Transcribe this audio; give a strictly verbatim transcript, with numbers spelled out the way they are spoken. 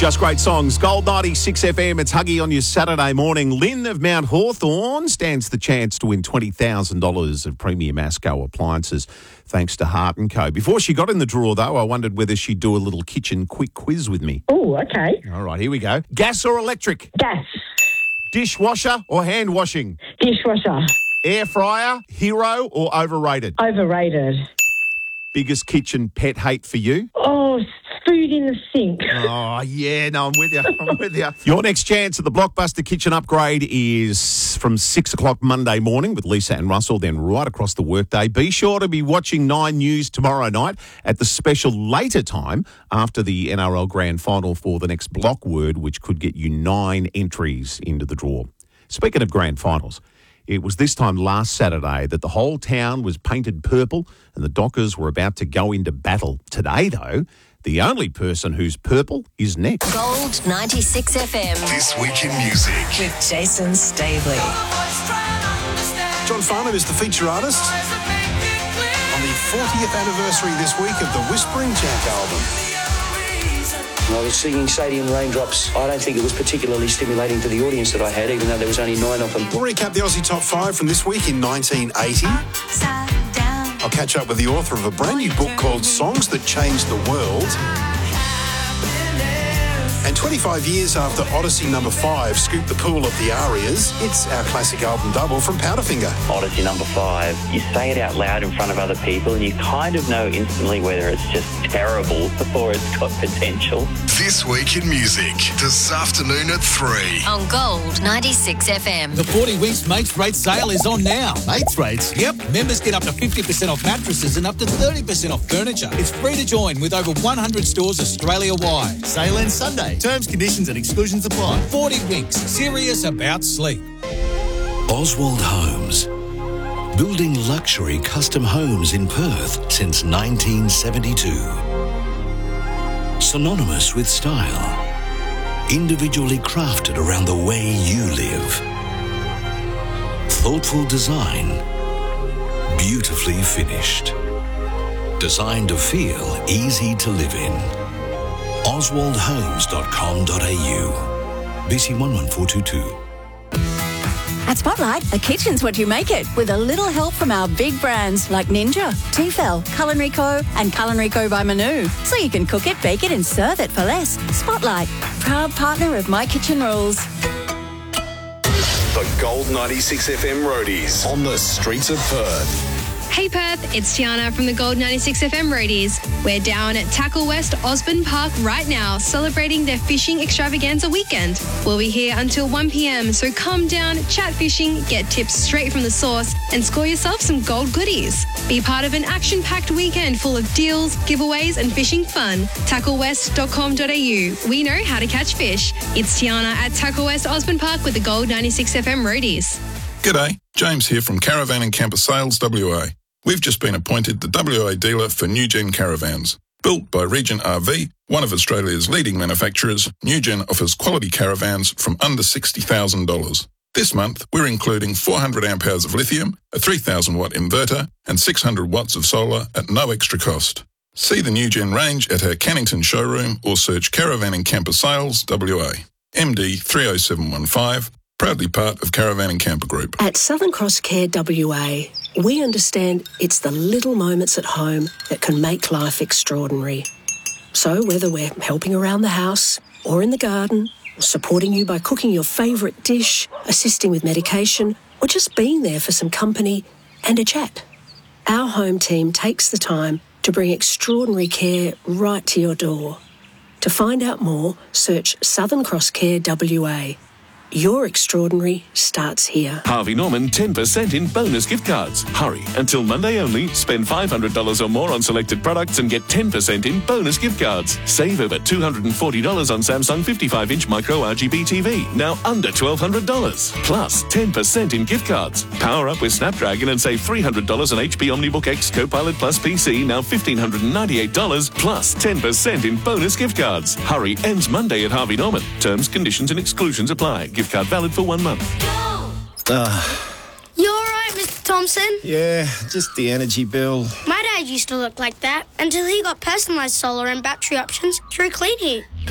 Just great songs. Gold ninety-six F M. It's Huggy on your Saturday morning. Lynn of Mount Hawthorn stands the chance to win twenty thousand dollars of premium Asco appliances thanks to Heart and Co. Before she got in the draw, though, I wondered whether she'd do a little kitchen quick quiz with me. Oh, okay. All right, here we go. Gas or electric? Gas. Dishwasher or hand washing? Dishwasher. Air fryer, hero or overrated? Overrated. Biggest kitchen pet hate for you? Oh, food in the sink. Oh, yeah, no, I'm with you. I'm with you. Your next chance at the Blockbuster Kitchen Upgrade is from six o'clock Monday morning with Lisa and Russell, then right across the workday. Be sure to be watching Nine News tomorrow night at the special later time after the N R L Grand Final for the next block word, which could get you nine entries into the draw. Speaking of Grand Finals, it was this time last Saturday that the whole town was painted purple and the Dockers were about to go into battle. Today, though, the only person who's purple is next. Gold ninety-six F M. This Week in Music. With Jason Staveley. John Farnham is the feature artist on the fortieth anniversary this week of the Whispering Jack album. I was singing Stadium Raindrops. I don't think it was particularly stimulating to the audience that I had, even though there was only nine of them. We'll recap the Aussie Top five from this week in nineteen eighty. I'll catch up with the author of a brand new book called Songs That Changed the World. And twenty-five years after Odyssey number five scooped the pool of the Arias, it's our classic album double from Powderfinger. Odyssey number five, you say it out loud in front of other people and you kind of know instantly whether it's just terrible or it's got potential. This Week in Music, this afternoon at three. On Gold ninety-six F M. The forty Winks Mates Rate sale is on now. Mates Rates? Yep. Members get up to fifty percent off mattresses and up to thirty percent off furniture. It's free to join with over one hundred stores Australia-wide. Sale ends Sunday. Terms, conditions and exclusions apply. forty Winks. Serious about sleep. Oswald Homes. Building luxury custom homes in Perth since nineteen seventy-two. Synonymous with style. Individually crafted around the way you live. Thoughtful design. Beautifully finished. Designed to feel easy to live in. oswald homes dot com dot a u. B C one one four two two. At Spotlight, a kitchen's what you make it, with a little help from our big brands like Ninja, Tefal, Culinary Co and Culinary Co by Manu. So you can cook it, bake it and serve it for less. Spotlight, proud partner of My Kitchen Rules. The Gold ninety-six F M Roadies on the streets of Perth. Hey Perth, it's Tiana from the Gold ninety-six F M Roadies. We're down at Tackle West Osborne Park right now, celebrating their fishing extravaganza weekend. We'll be here until one p.m, so come down, chat fishing, get tips straight from the source, and score yourself some gold goodies. Be part of an action-packed weekend full of deals, giveaways, and fishing fun. tackle west dot com dot a u. We know how to catch fish. It's Tiana at Tackle West Osborne Park with the Gold ninety-six F M Roadies. G'day, James here from Caravan and Camper Sales W A. We've just been appointed the W A dealer for Newgen caravans. Built by Regent R V, one of Australia's leading manufacturers, Newgen offers quality caravans from under sixty thousand dollars. This month, we're including four hundred amp hours of lithium, a three thousand watt inverter, and six hundred watts of solar at no extra cost. See the Newgen range at our Cannington showroom or search Caravan and Camper Sales W A. M D three oh seven one five, proudly part of Caravan and Camper Group. At Southern Cross Care W A, we understand it's the little moments at home that can make life extraordinary. So whether we're helping around the house or in the garden, or supporting you by cooking your favourite dish, assisting with medication, or just being there for some company and a chat, our home team takes the time to bring extraordinary care right to your door. To find out more, search Southern Cross Care W A. Your extraordinary starts here. Harvey Norman ten percent in bonus gift cards. Hurry, until Monday only. Spend five hundred dollars or more on selected products and get ten percent in bonus gift cards. Save over two hundred forty dollars on Samsung fifty-five inch micro R G B T V, now under twelve hundred dollars. Plus ten percent in gift cards. Power up with Snapdragon and save three hundred dollars on H P OmniBook X Copilot Plus P C, now one thousand five hundred ninety-eight dollars, plus ten percent in bonus gift cards. Hurry, ends Monday at Harvey Norman. Terms, conditions and exclusions apply. Gift card valid for one month. Uh, You all right, Mister Thompson? yeah, just the energy bill. My dad used to look like that until he got personalised solar and battery options through Clean Heat.